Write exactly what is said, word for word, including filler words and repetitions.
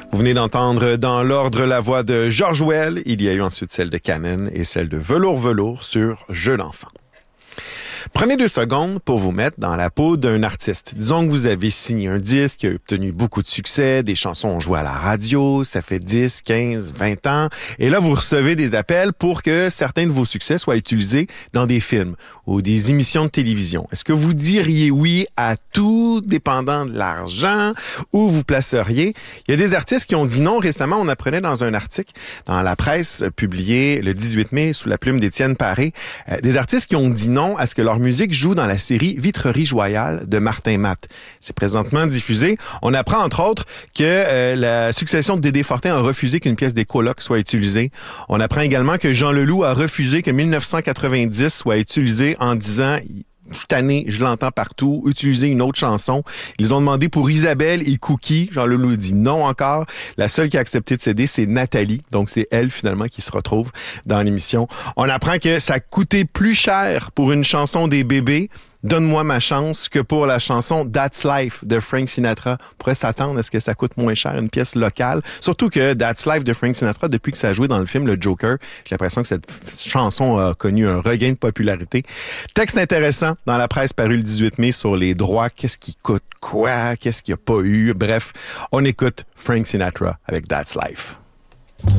Vous venez d'entendre dans l'ordre la voix de George Well. Il y a eu ensuite celle de Canon et celle de Velours Velours sur Jeu d'enfant. Prenez deux secondes pour vous mettre dans la peau d'un artiste. Disons que vous avez signé un disque qui a obtenu beaucoup de succès, des chansons ont joué à la radio, ça fait dix, quinze, vingt ans, et là vous recevez des appels pour que certains de vos succès soient utilisés dans des films ou des émissions de télévision. Est-ce que vous diriez oui à tout, dépendant de l'argent, ou vous placeriez? Il y a des artistes qui ont dit non. Récemment, on apprenait dans un article dans la presse publié le dix-huit mai sous la plume d'Étienne Paré, euh, des artistes qui ont dit non à ce que leur musique joue dans la série Vitrerie Joyale de Martin Matt. C'est présentement diffusé. On apprend entre autres que euh, la succession de Dédé Fortin a refusé qu'une pièce des Colocs soit utilisée. On apprend également que Jean Leloup a refusé que dix-neuf cent quatre-vingt-dix soit utilisé en disant « Je suis tanné, je l'entends partout, utiliser une autre chanson ». Ils ont demandé pour Isabelle et Cookie. Jean Leloup dit non encore. La seule qui a accepté de céder, c'est Nathalie. Donc, c'est elle, finalement, qui se retrouve dans l'émission. On apprend que ça coûtait plus cher pour une chanson des bébés, Donne-moi ma chance, que pour la chanson That's Life de Frank Sinatra. On pourrait s'attendre à ce que ça coûte moins cher, une pièce locale. Surtout que That's Life de Frank Sinatra, depuis que ça a joué dans le film Le Joker, j'ai l'impression que cette chanson a connu un regain de popularité. Texte intéressant dans la presse paru le dix-huit mai sur les droits. Qu'est-ce qui coûte quoi? Qu'est-ce qu'il n'y a pas eu? Bref, on écoute Frank Sinatra avec That's Life.